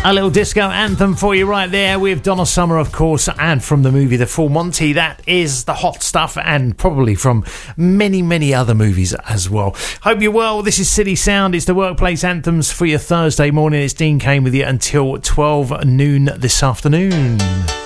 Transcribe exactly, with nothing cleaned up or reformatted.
A little disco anthem for you right there with Donna Summer, of course, and from the movie The Full Monty. That is the hot stuff, and probably from many, many other movies as well. Hope you're well. This is City Sound. It's the workplace anthems for your Thursday morning. It's Dean Kane with you until twelve noon this afternoon.